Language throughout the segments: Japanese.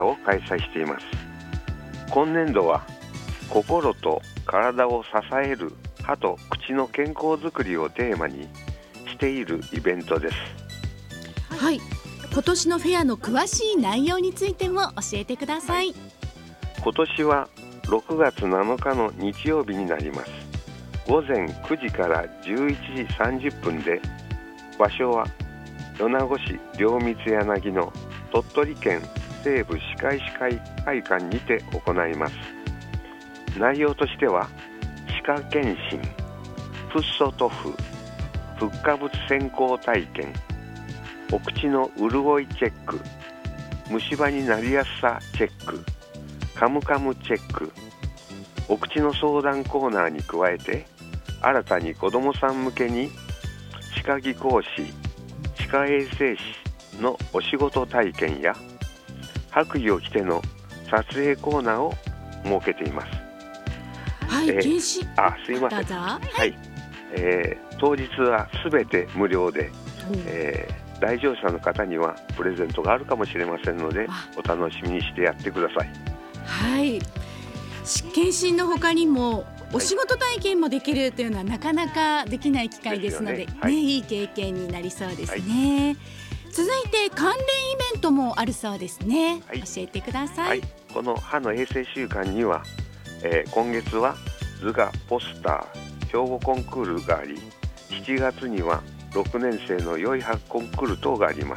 を開催しています。今年度は心と体を支える歯と口の健康づくりをテーマにしているイベントです。 はい、今年のフェアの詳しい内容についても教えてください。 今年は6月7日の日曜日になります。午前9時から11時30分で、場所は米子市両三柳の鳥取県西部歯科医師会会館にて行います。内容としては、歯科検診、フッ素塗布、フッ化物選考体験、お口の潤いチェック、虫歯になりやすさチェック、カムカムチェック、お口の相談コーナーに加えて、新たに子どもさん向けに歯科技工士、歯科衛生士のお仕事体験や白衣を着ての撮影コーナーを設けています。 はい、検診、 すいません。 どうぞ。 はい、当日はすべて無料で、来場者の方にはプレゼントがあるかもしれませんので、お楽しみにしてやってください。 はい、検診の他にもお仕事体験もできるというのはなかなかできない機会ですので、いい経験になりそうですね。続いて関連イベントもあるそうですね。教えてください。 この歯の衛生週間には、今月は図画ポスター標語コンクールがあり、7月には6年生の良い歯コンクール等があります。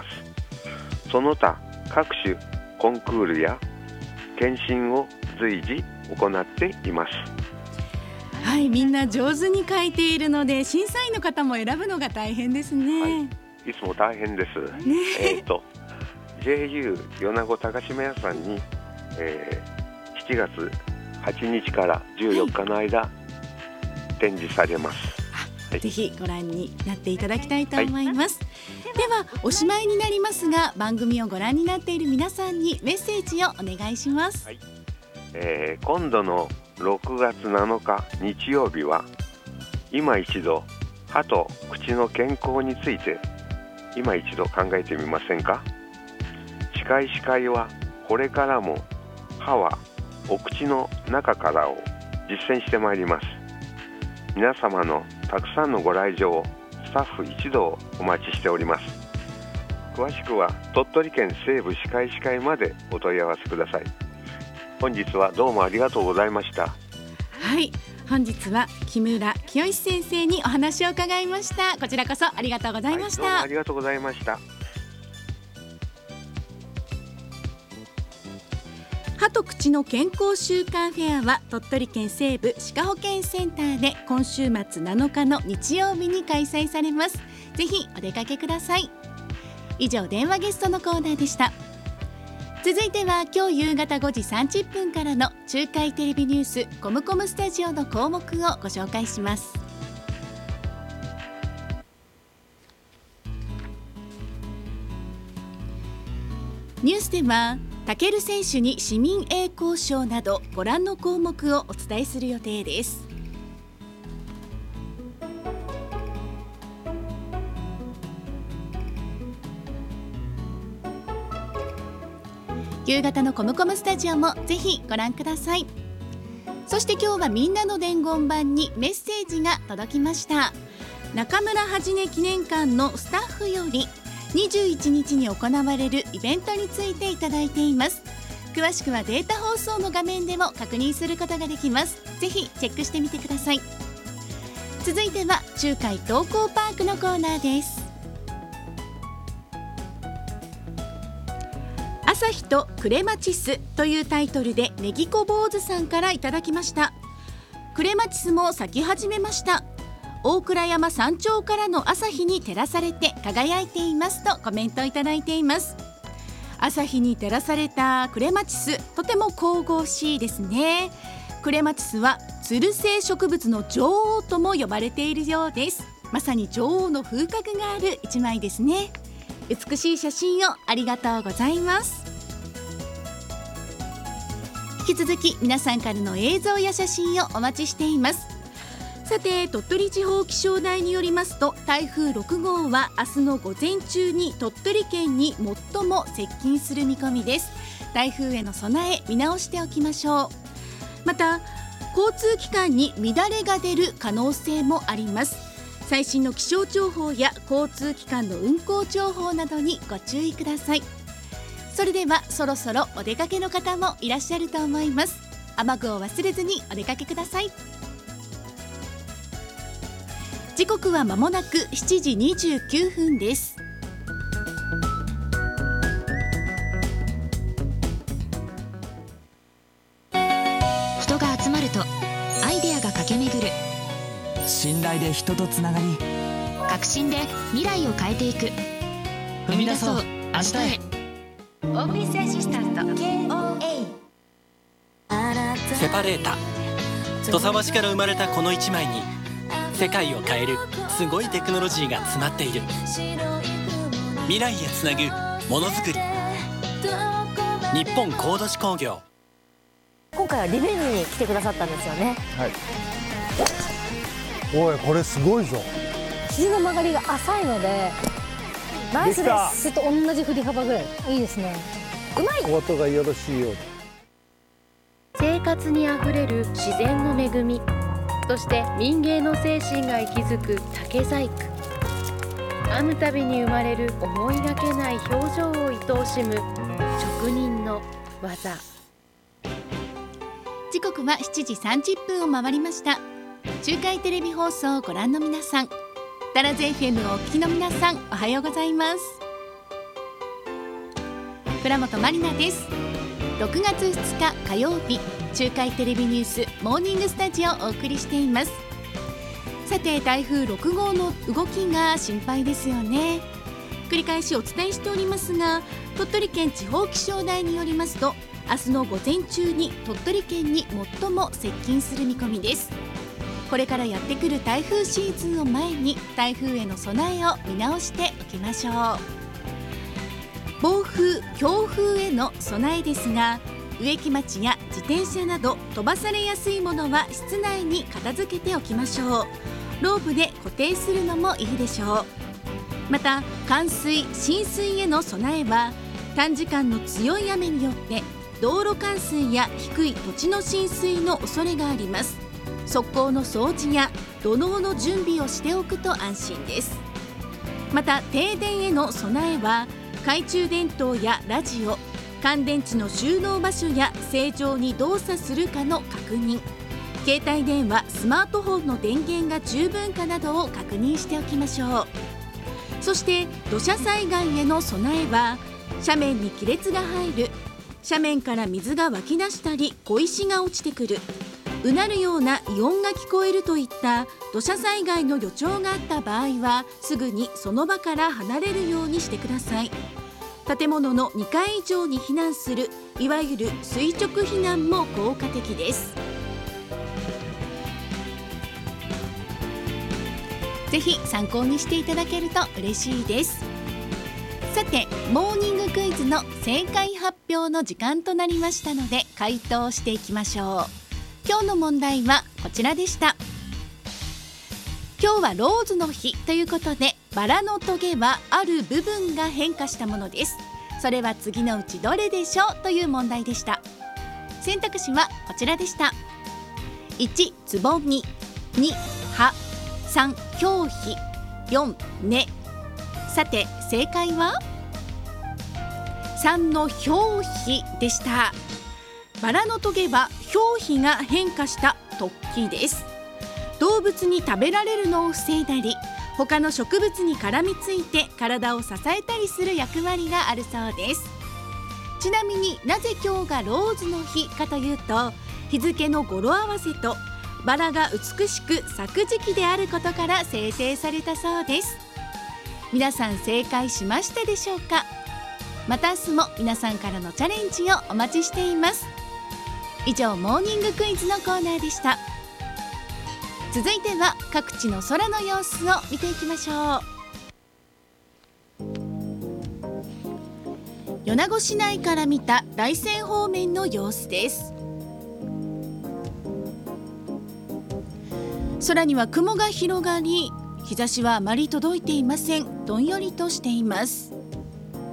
その他各種コンクールや検診を随時行っています。 はい、みんな上手に書いているので、審査員の方も選ぶのが大変ですね。 いつも大変です。JU 米子高島屋さんに、7月8日から14日の間、展示されます。 ぜひご覧になっていただきたいと思います。ではおしまいになりますが、番組をご覧になっている皆さんにメッセージをお願いします。 今度の6月7日日曜日は、今一度歯と口の健康について今一度考えてみませんか。歯科医師会はこれからも歯はお口の中からを実践してまいります。皆様のたくさんのご来場をスタッフ一同お待ちしております。詳しくは鳥取県西部歯科医師会までお問い合わせください。本日はどうもありがとうございました。 はい、本日は木村清先生にお話を伺いました。こちらこそありがとうございました。 どうもありがとうございました。 歯と口の健康週間フェアは鳥取県西部歯科保健センターで今週末7日の日曜日に開催されます。ぜひお出かけください。以上、電話ゲストのコーナーでした。続いては今日夕方5時30分からの中海テレビニュースコムコムスタジオの項目をご紹介します。ニュースではタケル選手に市民栄光賞などご覧の項目をお伝えする予定です。夕方のコムコムスタジオもぜひご覧ください。そして今日はみんなの伝言板にメッセージが届きました。中村はじね記念館のスタッフより21日に行われるイベントについていただいています。詳しくはデータ放送の画面でも確認することができます。ぜひチェックしてみてください。続いては中海東光パークのコーナーです。朝日とクレマチスというタイトルでネギコ坊主さんからいただきました。クレマチスも咲き始めました。大倉山山頂からの朝日に照らされて輝いていますとコメントをいただいています。朝日に照らされたクレマチス、とても神々しいですね。クレマチスはつる性植物の女王とも呼ばれているようです。まさに女王の風格がある一枚ですね。美しい写真をありがとうございます。引き続き皆さんからの映像や写真をお待ちしています。ささて鳥取地方気象台によりますと、台風6号は明日の午前中に鳥取県に最も接近する見込みです。台風への備え見直しておきましょう。また交通機関に乱れが出る可能性もあります。最新の気象情報や交通機関の運行情報などにご注意ください。それではそろそろお出かけの方もいらっしゃると思います。雨具を忘れずにお出かけください。時刻は間もなく7時29分です。 人が集まるとアイデアが駆け巡る。 信頼で人とつながり、 革新で未来を変えていく。 踏み出そう明日へ。 オーフィスアシスタント KOA セパレータ土佐和紙から生まれたこの一枚に世界を変えるすごいテクノロジーが詰まっている。未来へつなぐものづくり、日本コード紙工業。 今回はリベンジに来てくださったんですよね。 はい。おい、これすごいぞ。 肘の曲がりが浅いのでナイスです。と同じ振り幅ぐらいいいですね。うまい。 音がよろしいようで。 生活にあふれる自然の恵み、そして民芸の精神が息づく竹細工。編むたびに生まれる思いがけない表情を愛おしむ職人の技。 時刻は7時30分を回りました。中海テレビ放送をご覧の皆さん、ダラズ FM をお聞きの皆さん、おはようございます。倉本まりなです。6月2日火曜日、中海テレビニュースモーニングスタジオをお送りしています。さて台風6号の動きが心配ですよね。繰り返しお伝えしておりますが、鳥取県地方気象台によりますと、明日の午前中に鳥取県に最も接近する見込みです。これからやってくる台風シーズンを前に台風への備えを見直しておきましょう。暴風・強風への備えですが、植木鉢や自転車など飛ばされやすいものは室内に片付けておきましょう。ロープで固定するのもいいでしょう。また冠水・浸水への備えは、短時間の強い雨によって道路冠水や低い土地の浸水の恐れがあります。側溝の掃除や土のうの準備をしておくと安心です。また停電への備えは、懐中電灯やラジオ、乾電池の収納場所や正常に動作するかの確認、携帯電話・スマートフォンの電源が十分かなどを確認しておきましょう。そして土砂災害への備えは、斜面に亀裂が入る、斜面から水が湧き出したり小石が落ちてくる、うなるような異音が聞こえるといった土砂災害の予兆があった場合は、すぐにその場から離れるようにしてください。建物の2階以上に避難する、いわゆる垂直避難も効果的です。ぜひ参考にしていただけると嬉しいです。さてモーニングクイズの正解発表の時間となりましたので、回答していきましょう。今日の問題はこちらでした。今日はローズの日ということで、バラのトゲはある部分が変化したものです。それは次のうちどれでしょうという問題でした。選択肢はこちらでした。1、つぼみ、2、葉、3、表皮、4、根。さて正解は3の表皮でした。バラのトゲは表皮が変化した突起です。動物に食べられるのを防いだり、他の植物に絡みついて体を支えたりする役割があるそうです。ちなみになぜ今日がローズの日かというと、日付の語呂合わせとバラが美しく咲く時期であることから制定されたそうです。皆さん正解しましたでしょうか。また明日も皆さんからのチャレンジをお待ちしています。以上モーニングクイズのコーナーでした。続いては各地の空の様子を見ていきましょう。米子市内から見た大山方面の様子です。 空には雲が広がり、日差しはあまり届いていません。どんよりとしています。